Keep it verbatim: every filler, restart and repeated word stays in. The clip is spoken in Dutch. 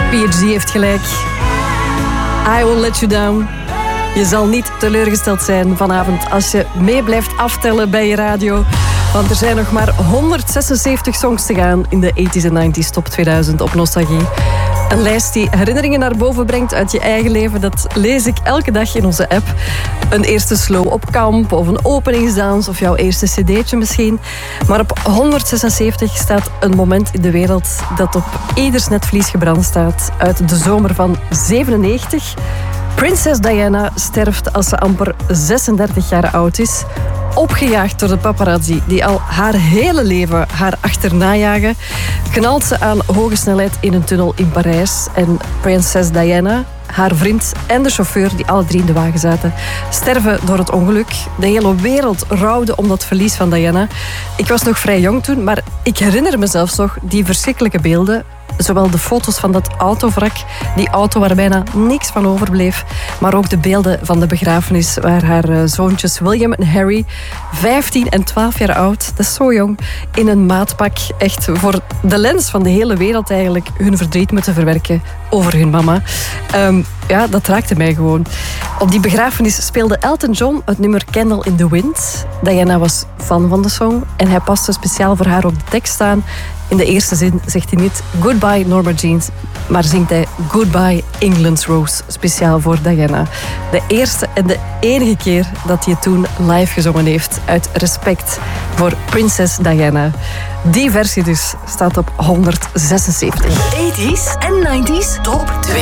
P H D heeft gelijk. I will let you down. Je zal niet teleurgesteld zijn vanavond als je mee blijft aftellen bij je radio. Want er zijn nog maar honderdzesenzeventig songs te gaan in de tachtiger en negentiger Top tweeduizend op Nostalgie. Een lijst die herinneringen naar boven brengt uit je eigen leven. Dat lees ik elke dag in onze app. Een eerste slow op kamp of een openingsdans of jouw eerste cd'tje misschien. Maar op honderdzesenzeventig staat een moment in de wereld dat op ieders netvlies gebrand staat. Uit de zomer van zevenennegentig. Prinses Diana sterft als ze amper zesendertig jaar oud is. Opgejaagd door de paparazzi die al haar hele leven haar achterna jagen, knalt ze aan hoge snelheid in een tunnel in Parijs. En prinses Diana, haar vriend en de chauffeur die alle drie in de wagen zaten, sterven door het ongeluk. De hele wereld rouwde om dat verlies van Diana. Ik was nog vrij jong toen, maar ik herinner me zelfs nog die verschrikkelijke beelden. Zowel de foto's van dat autovrak, die auto waar bijna niks van overbleef, maar ook de beelden van de begrafenis waar haar zoontjes William en Harry, vijftien en twaalf jaar oud, dat is zo jong, in een maatpak echt voor de lens van de hele wereld eigenlijk hun verdriet moeten verwerken over hun mama. Um, ja, dat raakte mij gewoon. Op die begrafenis speelde Elton John het nummer Candle in the Wind. Diana was fan van de song en hij paste speciaal voor haar op de tekst aan. In de eerste zin zegt hij niet Goodbye Norma Jean, maar zingt hij Goodbye England's Rose, speciaal voor Diana. De eerste en de enige keer dat hij het toen live gezongen heeft, uit respect voor prinses Diana. Die versie dus staat op honderdzesenzeventig. tachtiger en negentiger Top twee.